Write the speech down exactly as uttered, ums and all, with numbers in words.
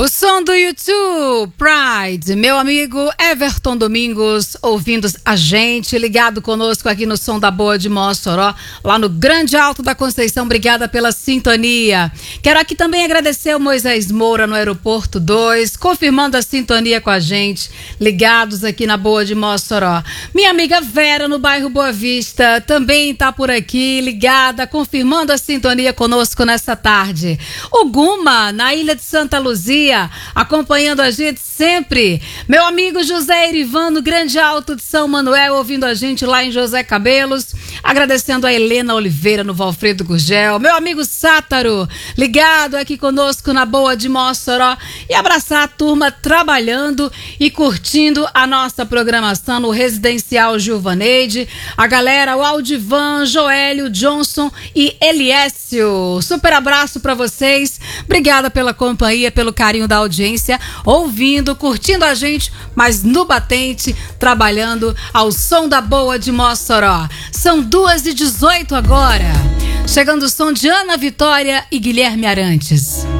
O som do YouTube, Pride, meu amigo Everton Domingos, ouvindo a gente, ligado conosco aqui no Som da Boa de Mossoró, lá no Grande Alto da Conceição. Obrigada pela sintonia. Quero aqui também agradecer o Moisés Moura no Aeroporto dois, confirmando a sintonia com a gente, ligados aqui na Boa de Mossoró. Minha amiga Vera no bairro Boa Vista também está por aqui, ligada, confirmando a sintonia conosco nessa tarde. O Guma, na Ilha de Santa Luzia, acompanhando a gente sempre. Meu amigo José Erivan no Grande Alto de São Manuel, ouvindo a gente lá em José Cabelos. Agradecendo a Helena Oliveira no Valfredo Gurgel. Meu amigo Sátaro, ligado aqui conosco na Boa de Mossoró. E abraçar a turma trabalhando e curtindo a nossa programação no Residencial Gilvaneide. A galera, o Aldivan, Joélio, Johnson e Eliécio. Super abraço pra vocês. Obrigada pela companhia, pelo carinho da audiência, ouvindo, curtindo a gente, mas no batente, trabalhando ao som da Boa de Mossoró. São duas e dezoito agora. Chegando o som de Ana Vitória e Guilherme Arantes.